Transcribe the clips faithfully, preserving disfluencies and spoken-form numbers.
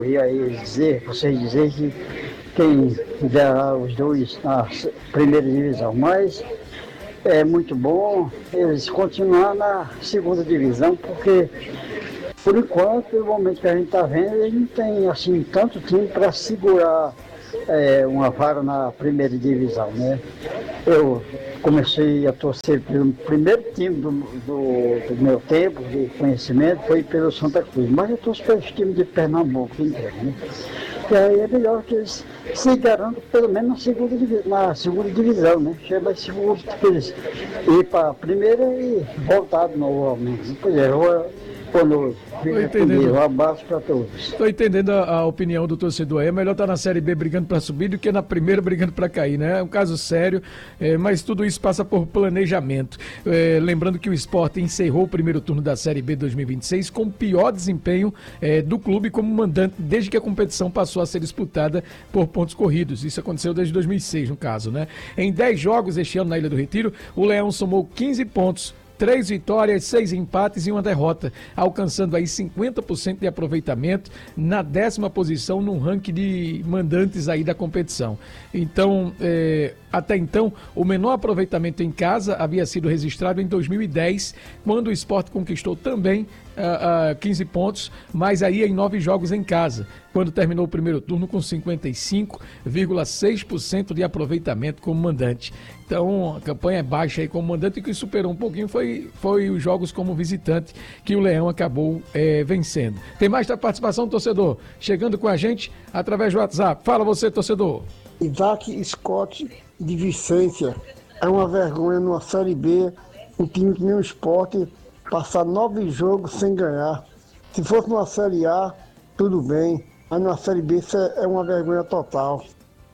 E aí dizer, vocês dizer que quem dera os dois na primeira divisão, mas é muito bom eles continuar na segunda divisão, porque por enquanto, no momento que a gente está vendo, eles não tem assim tanto time para segurar é, uma vaga na primeira divisão, né? Eu comecei a torcer pelo primeiro time do, do, do meu tempo de conhecimento, foi pelo Santa Cruz, mas eu torço pelos times de Pernambuco inteiro, né? E aí é melhor que eles se garantam pelo menos na segunda, na segunda divisão, né? Chega mais seguro que eles ir para a primeira e voltar novamente. Pois é, eu Boa noite. Um abraço para todos. Estou entendendo a, a opinião do torcedor aí. É melhor estar na Série B brigando para subir do que na primeira brigando para cair, né? É um caso sério, é, mas tudo isso passa por planejamento. É, lembrando que o Sport encerrou o primeiro turno da Série B dois mil e vinte e seis com o pior desempenho é, do clube como mandante desde que a competição passou a ser disputada por pontos corridos. Isso aconteceu desde dois mil e seis, no caso, né? Em dez jogos este ano na Ilha do Retiro, o Leão somou quinze pontos. Três vitórias, seis empates e uma derrota, alcançando aí cinquenta por cento de aproveitamento na décima posição no ranking de mandantes aí da competição. Então, é, até então, o menor aproveitamento em casa havia sido registrado em dois mil e dez, quando o Sport conquistou também uh, uh, quinze pontos, mas aí em nove jogos em casa, quando terminou o primeiro turno com cinquenta e cinco vírgula seis por cento de aproveitamento como mandante. Então, a campanha é baixa aí como mandante, e o que superou um pouquinho foi, foi os jogos como visitante, que o Leão acabou é, vencendo. Tem mais da participação, torcedor, chegando com a gente através do WhatsApp. Fala você, torcedor. Isaac Scott de Vicência. É uma vergonha numa Série B, um time que nem o Sport passar nove jogos sem ganhar. Se fosse numa Série A, tudo bem, mas numa Série B isso é uma vergonha total.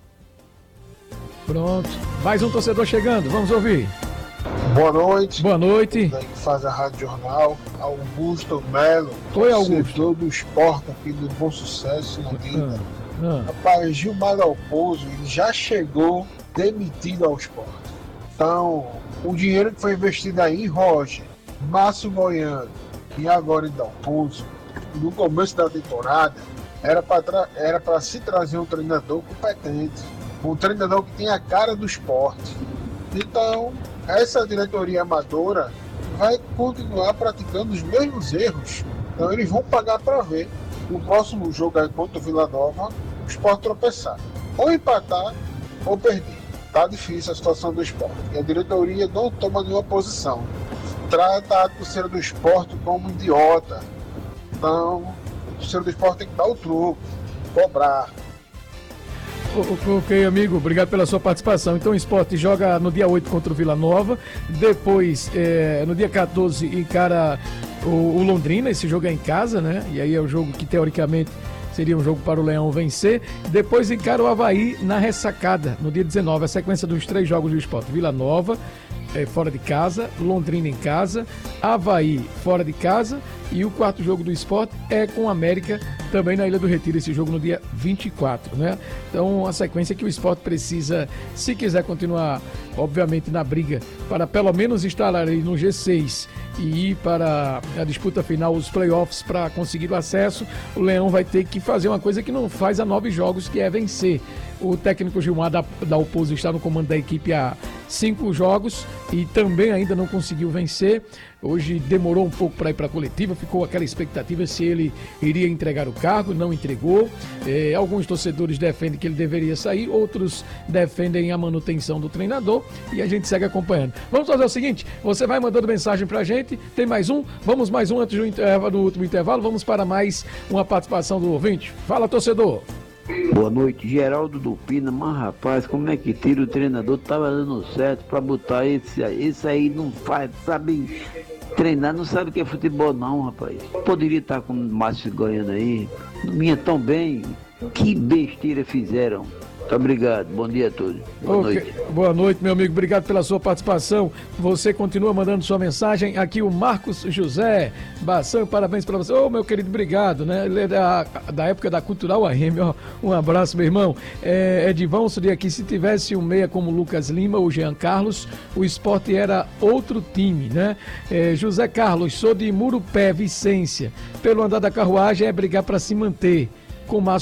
Pronto. Mais um torcedor chegando, vamos ouvir. Boa noite. Boa noite. Que faz a Rádio Jornal, Augusto Melo. Oi, Augusto. Torcedor do Sport aqui do Bom Sucesso na vida. Ah, ah. Rapaz, Gilmar Dalpozo, ele já chegou demitido ao Sport. Então, o dinheiro que foi investido aí em Roger, Márcio Goiano e agora em Dalpozo, no começo da temporada, era para tra- era para se trazer um treinador competente. Um treinador que tem a cara do esporte. Então, essa diretoria amadora vai continuar praticando os mesmos erros. Então, eles vão pagar para ver no próximo jogo aí contra o Vila Nova, o Sport tropeçar. Ou empatar, ou perder. Tá difícil a situação do Sport. E a diretoria não toma nenhuma posição. Trata a torcida do Sport como idiota. Então, a torcida do Sport tem que dar o troco, cobrar. Ok, amigo, obrigado pela sua participação. Então o Sport joga no dia oito contra o Vila Nova, depois é, no dia quatorze encara o, o Londrina, esse jogo é em casa, né? E aí é o jogo que teoricamente seria um jogo para o Leão vencer. Depois encara o Avaí na ressacada, no dia dezenove, a sequência dos três jogos do Sport: Vila Nova é, fora de casa, Londrina em casa, Avaí fora de casa, e o quarto jogo do Sport é com o América, também na Ilha do Retiro, esse jogo no dia vinte e quatro, né? Então, a sequência que o Sport precisa, se quiser continuar, obviamente, na briga, para pelo menos estar ali no G seis e ir para a disputa final, os playoffs, para conseguir o acesso, o Leão vai ter que fazer uma coisa que não faz há nove jogos, que é vencer. O técnico Gilmar da, da Dalpozo está no comando da equipe há cinco jogos e também ainda não conseguiu vencer. Hoje demorou um pouco para ir para a coletiva, ficou aquela expectativa se ele iria entregar o cargo, não entregou. É, alguns torcedores defendem que ele deveria sair, outros defendem a manutenção do treinador, e a gente segue acompanhando. Vamos fazer o seguinte, você vai mandando mensagem para a gente, tem mais um, vamos mais um antes do, intervalo, do último intervalo, vamos para mais uma participação do ouvinte. Fala, torcedor. Boa noite, Geraldo do Pina. Mas rapaz, como é que tira o treinador? Tava dando certo pra botar esse, esse aí, não faz, sabe treinar, não sabe o que é futebol não, rapaz. Poderia estar com o Márcio ganhando aí, não vinha tão bem. Que besteira fizeram. Muito obrigado, bom dia a todos. Boa okay. noite. Boa noite, meu amigo, obrigado pela sua participação. Você continua mandando sua mensagem. Aqui o Marcos José Bação, parabéns para você. Ô, oh, meu querido, obrigado, né? Ele é da, da época da Cultural A M, ó. Um abraço, meu irmão. É, Edivão, de aqui, se tivesse um meia como Lucas Lima ou Jean Carlos, o Sport era outro time, né? É, José Carlos, sou de Murupé, Vicência. Pelo andar da carruagem é brigar para se manter. com o Márcio